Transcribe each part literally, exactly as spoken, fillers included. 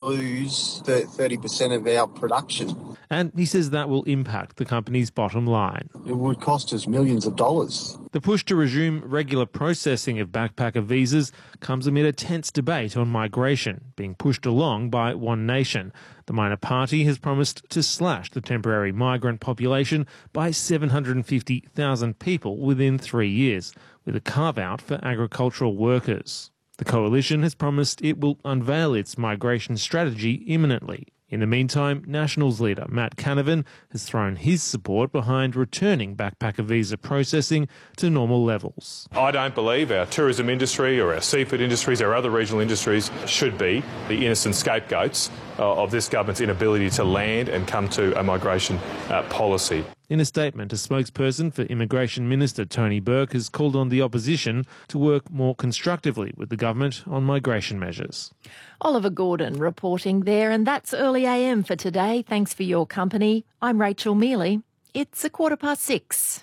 lose thirty percent of our production. And he says that will impact the company's bottom line. It would cost us millions of dollars. The push to resume regular processing of backpacker visas comes amid a tense debate on migration, being pushed along by One Nation. The minor party has promised to slash the temporary migrant population by seven hundred fifty thousand people within three years, with a carve-out for agricultural workers. The coalition has promised it will unveil its migration strategy imminently. In the meantime, Nationals leader Matt Canavan has thrown his support behind returning backpacker visa processing to normal levels. I don't believe our tourism industry or our seafood industries, our other regional industries, should be the innocent scapegoats uh, of this government's inability to land and come to a migration uh, policy. In a statement, a spokesperson for Immigration Minister Tony Burke has called on the opposition to work more constructively with the government on migration measures. Oliver Gordon reporting there, and that's Early A M for today. Thanks for your company. I'm Rachel Mealy. It's a quarter past six.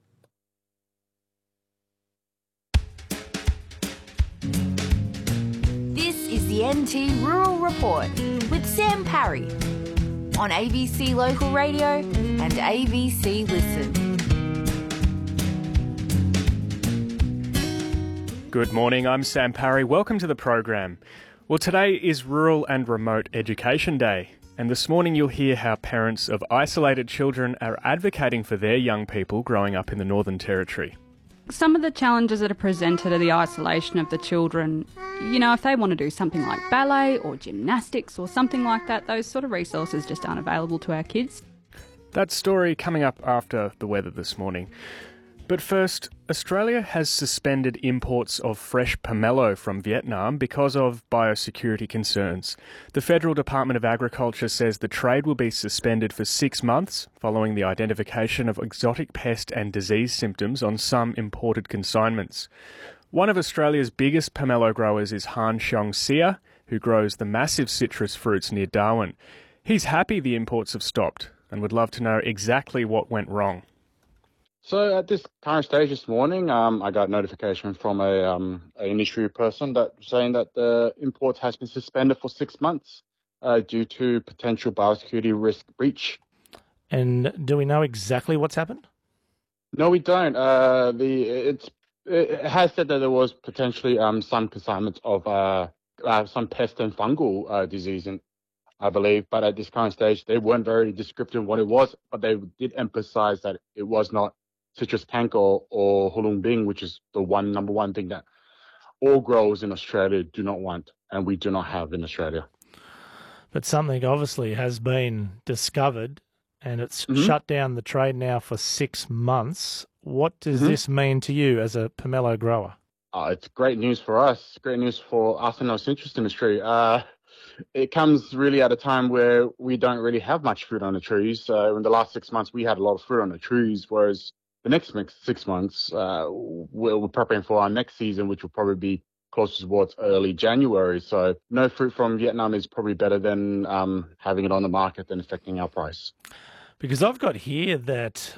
This is the N T Rural Report with Sam Parry on A B C Local Radio and A B C Listen. Good morning, I'm Sam Parry. Welcome to the program. Well, today is Rural and Remote Education Day, and this morning you'll hear how parents of isolated children are advocating for their young people growing up in the Northern Territory. Some of the challenges that are presented are the isolation of the children. You know, if they want to do something like ballet or gymnastics or something like that, those sort of resources just aren't available to our kids. That story coming up after the weather this morning. But first, Australia has suspended imports of fresh pomelo from Vietnam because of biosecurity concerns. The Federal Department of Agriculture says the trade will be suspended for six months following the identification of exotic pest and disease symptoms on some imported consignments. One of Australia's biggest pomelo growers is Han Xiong Sia, who grows the massive citrus fruits near Darwin. He's happy the imports have stopped and would love to know exactly what went wrong. So at this current stage this morning, um, I got notification from a um, an industry person that saying that the import has been suspended for six months uh, due to potential biosecurity risk breach. And do we know exactly what's happened? No, we don't. Uh, the it's it has said that there was potentially um, some consignments of uh, uh, some pest and fungal uh, disease, in, I believe. But at this current stage, they weren't very descriptive of what it was, but they did emphasize that it was not citrus canker or, or hulung bing, which is the one number one thing that all growers in Australia do not want, and we do not have in Australia. But something obviously has been discovered, and it's Mm-hmm. shut down the trade now for six months. What does Mm-hmm. this mean to you as a pomelo grower? Uh, it's great news for us, great news for us in our citrus industry. Uh, it comes really at a time where we don't really have much fruit on the trees. Uh, in the last six months, we had a lot of fruit on the trees, whereas the next six months, uh, we're, we're preparing for our next season, which will probably be closer towards early January. So no fruit from Vietnam is probably better than um, having it on the market and affecting our price. Because I've got here that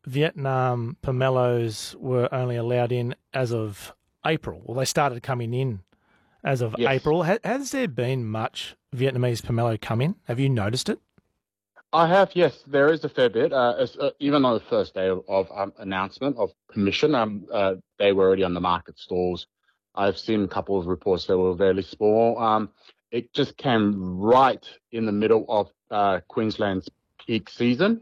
Vietnam pomelos were only allowed in as of April. Well, they started coming in as of Yes. April. Ha- has there been much Vietnamese pomelo come in? Have you noticed it? I have, yes. There is a fair bit. Uh, as, uh, even on the first day of, of um, announcement of permission, um, uh, they were already on the market stalls. I've seen a couple of reports that were fairly small. Um, it just came right in the middle of uh, Queensland's peak season.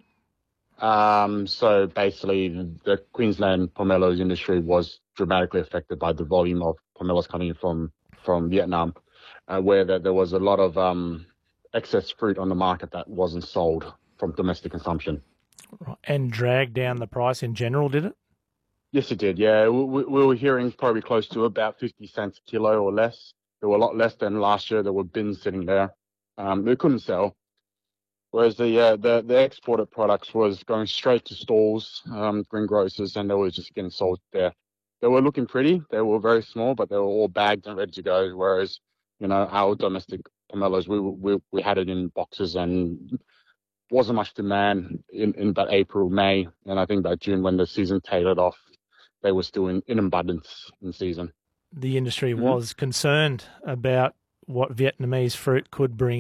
Um, so basically, the Queensland pomelos industry was dramatically affected by the volume of pomelos coming in from, from Vietnam, uh, where the, there was a lot of um, excess fruit on the market that wasn't sold from domestic consumption. And dragged down the price in general, did it? Yes, it did. Yeah, we, we were hearing probably close to about fifty cents a kilo or less. There were a lot less than last year. There were bins sitting there. Um, they couldn't sell. Whereas the, uh, the the exported products was going straight to stalls, um, greengrocers, and they were just getting sold there. They were looking pretty. They were very small, but they were all bagged and ready to go. Whereas, you know, our domestic pomelos, we we we had it in boxes and wasn't much demand in, in about April, May, and I think by June when the season tailored off, they were still in, in abundance in season. The industry Mm-hmm. was concerned about what Vietnamese fruit could bring